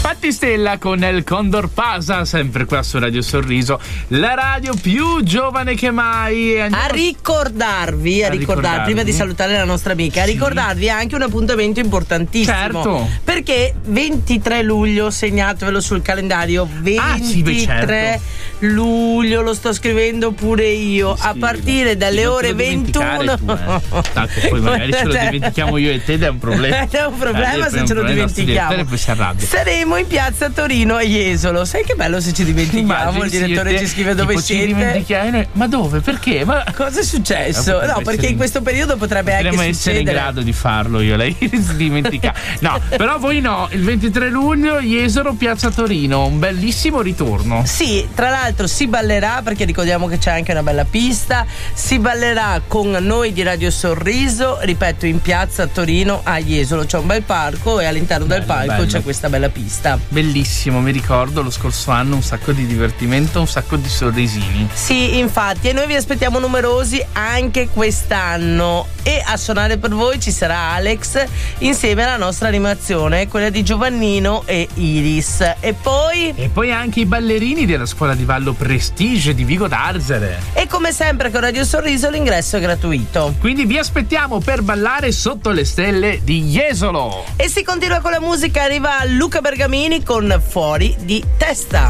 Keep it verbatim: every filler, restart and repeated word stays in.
Battistella con il Condor Pasa, sempre qua su Radio Sorriso, la radio più giovane che mai. Andiamo a ricordarvi, a, a ricordarvi, ricordarvi, prima di salutare la nostra amica, sì. a ricordarvi anche un appuntamento importantissimo. Certo. Perché ventitré luglio, segnatevelo sul calendario, ventitré ah, sì, beh, certo. luglio, lo sto scrivendo pure io, sì, a partire dalle ore ventuno. Tu, eh. Tanto poi magari ce lo dimentichiamo io e te ed è un problema. È un problema eh, se ce lo dimentichiamo. Poi si arrabbia. Saremo in piazza Torino a Jesolo. Sai che bello se ci dimentichiamo? Il direttore siete, ci scrive dove tipo, siete. Ci dimentichiamo. Ma dove? Perché? Ma cosa è successo? No, perché in questo periodo potrebbe anche succedere. essere in grado di farlo io, lei si dimentica. No, però voi no, il ventitré luglio Jesolo, piazza Torino, un bellissimo ritorno. Sì, tra l'altro si ballerà, perché ricordiamo che c'è anche una bella pista, si ballerà con noi di Radio Sorriso, ripeto, in piazza Torino a Jesolo, c'è un bel parco e all'interno bello, del palco bello. c'è questa bella pista. Bellissimo, mi ricordo lo scorso anno un sacco di divertimento, un sacco di sorrisini. Sì, infatti, e noi vi aspettiamo numerosi anche quest'anno, e a suonare per voi ci sarà Alex insieme alla nostra animazione, quella di Giovannino e Iris. E poi e poi anche i ballerini della scuola di ballo Prestige di Vigo d'Arzere. E come sempre con Radio Sorriso l'ingresso è gratuito, quindi vi aspettiamo per ballare sotto le stelle di Jesolo. E si continua con la musica, arriva Luca Bergamini con Fuori di Testa.